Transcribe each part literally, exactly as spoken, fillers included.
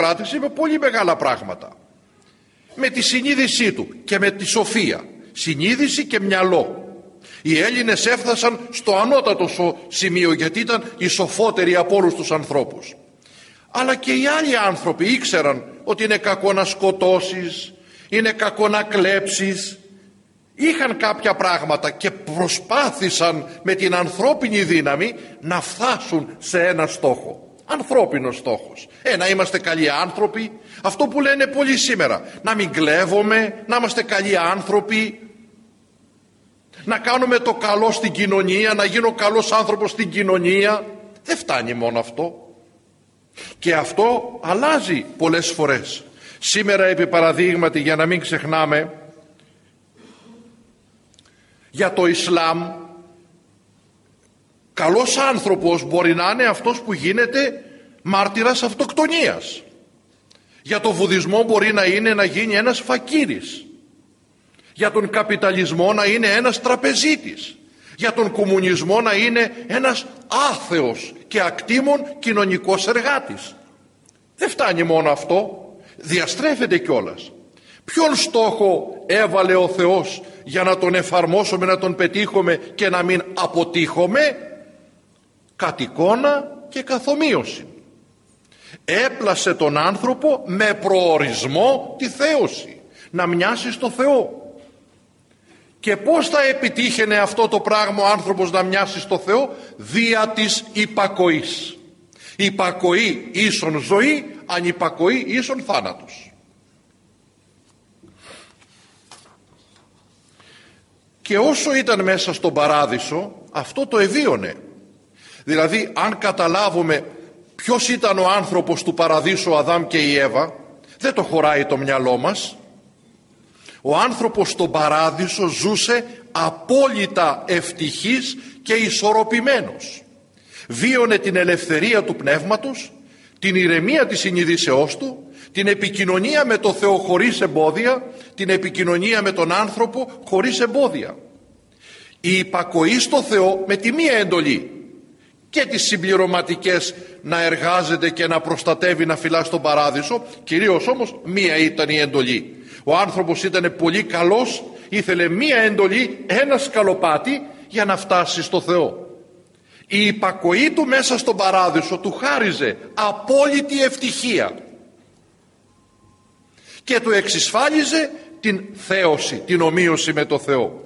Σοκράτης είπε πολύ μεγάλα πράγματα. Με τη συνείδησή του και με τη σοφία. Συνείδηση και μυαλό. Οι Έλληνες έφτασαν στο ανώτατο σημείο, γιατί ήταν οι σοφότεροι από όλους τους ανθρώπους. Αλλά και οι άλλοι άνθρωποι ήξεραν ότι είναι κακό να σκοτώσεις, είναι κακό να κλέψεις. Είχαν κάποια πράγματα και προσπάθησαν με την ανθρώπινη δύναμη να φτάσουν σε ένα στόχο. Ανθρώπινος στόχος. Ε, να είμαστε καλοί άνθρωποι. Αυτό που λένε πολλοί σήμερα. Να μην κλέβουμε, να είμαστε καλοί άνθρωποι. Να κάνουμε το καλό στην κοινωνία, να γίνω καλός άνθρωπος στην κοινωνία. Δεν φτάνει μόνο αυτό. Και αυτό αλλάζει πολλές φορές. Σήμερα, επί παραδείγματι, για να μην ξεχνάμε, για το Ισλάμ, καλός άνθρωπος μπορεί να είναι αυτός που γίνεται μάρτυρας αυτοκτονίας. Για το Βουδισμό μπορεί να είναι να γίνει ένας φακίρης. Για τον καπιταλισμό να είναι ένας τραπεζίτης. Για τον κομμουνισμό να είναι ένας άθεος και ακτήμων κοινωνικός εργάτης. Δεν φτάνει μόνο αυτό, διαστρέφεται κιόλας. Ποιον στόχο έβαλε ο Θεός για να τον εφαρμόσουμε, να τον πετύχουμε και να μην αποτύχουμε? Κατ' εικόνα και καθομοίωση. Έπλασε τον άνθρωπο με προορισμό τη θέωση, να μοιάσει στο Θεό. Και πώς θα επιτύχαινε αυτό το πράγμα ο άνθρωπος να μοιάσει στο Θεό? Δια της υπακοής. Υπακοή ίσον ζωή, ανυπακοή ίσον θάνατος. Και όσο ήταν μέσα στον παράδεισο, αυτό το ευίωνε. Δηλαδή, αν καταλάβουμε ποιος ήταν ο άνθρωπος του παραδείσου, ο Αδάμ και η Εύα, δεν το χωράει το μυαλό μας. Ο άνθρωπος στον παράδεισο ζούσε απόλυτα ευτυχής και ισορροπημένος. Βίωνε την ελευθερία του πνεύματος, την ηρεμία της συνειδήσεώς του, την επικοινωνία με το Θεό χωρίς εμπόδια, την επικοινωνία με τον άνθρωπο χωρίς εμπόδια. Η υπακοή στο Θεό με τη μία εντολή και τις συμπληρωματικές να εργάζεται και να προστατεύει, να φυλά στον παράδεισο, κυρίως όμως μία ήταν η εντολή. Ο άνθρωπος ήταν πολύ καλός, ήθελε μία εντολή, ένα σκαλοπάτι για να φτάσει στο Θεό. Η υπακοή του μέσα στον παράδεισο του χάριζε απόλυτη ευτυχία και του εξισφάλιζε την θέωση, την ομοίωση με το Θεό.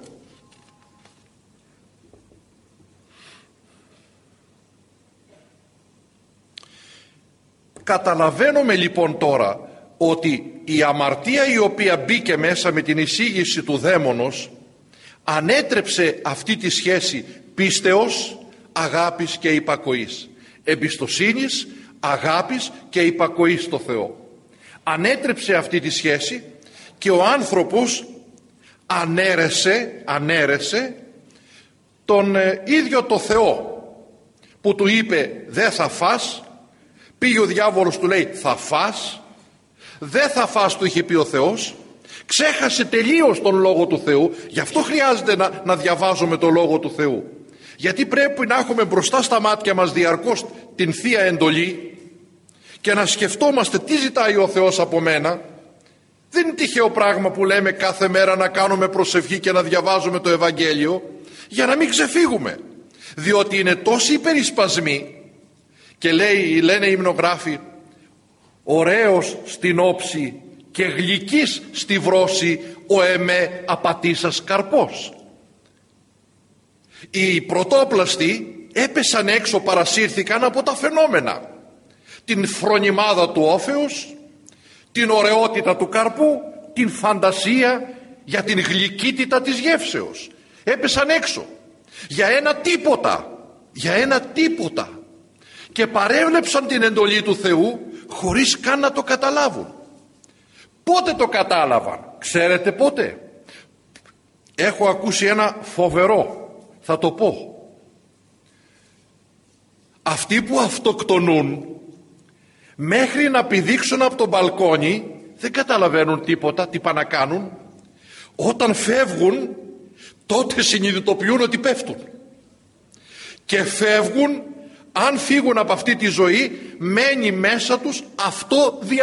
Καταλαβαίνουμε λοιπόν τώρα ότι η αμαρτία η οποία μπήκε μέσα με την εισήγηση του δαίμονος ανέτρεψε αυτή τη σχέση πίστεως, αγάπης και υπακοής, εμπιστοσύνης, αγάπης και υπακοής στο Θεό. Ανέτρεψε αυτή τη σχέση και ο άνθρωπος ανέρεσε, ανέρεσε τον ε, ίδιο το Θεό που του είπε δεν θα φας. Πήγε ο διάβολος, του λέει θα φας. Δεν θα φας, του είχε πει ο Θεός. Ξέχασε τελείως τον Λόγο του Θεού. Γι' αυτό χρειάζεται να, να διαβάζουμε τον Λόγο του Θεού. Γιατί πρέπει να έχουμε μπροστά στα μάτια μας διαρκώς την Θεία Εντολή και να σκεφτόμαστε τι ζητάει ο Θεός από μένα. Δεν είναι τυχαίο πράγμα που λέμε κάθε μέρα να κάνουμε προσευχή και να διαβάζουμε το Ευαγγέλιο, για να μην ξεφύγουμε. Διότι είναι τόσοι οι περισπασμοί και λέει, λένε οι υμνογράφοι, ωραίος στην όψη και γλυκής στη βρώση ο εμέ απατήσας καρπός. Οι πρωτόπλαστοι έπεσαν έξω, παρασύρθηκαν από τα φαινόμενα. Την φρονιμάδα του όφεως, την ωραιότητα του καρπού, την φαντασία για την γλυκύτητα της γεύσεως. Έπεσαν έξω για ένα τίποτα, για ένα τίποτα. Και παρέβλεψαν την εντολή του Θεού χωρίς καν να το καταλάβουν. Πότε το κατάλαβαν? Ξέρετε πότε? Έχω ακούσει ένα φοβερό, θα το πω. Αυτοί που αυτοκτονούν μέχρι να πηδήξουν από το μπαλκόνι δεν καταλαβαίνουν τίποτα, τι πάνε να κάνουν. Όταν φεύγουν τότε συνειδητοποιούν ότι πέφτουν. Και φεύγουν, αν φύγουν από αυτή τη ζωή μένει μέσα τους αυτό δια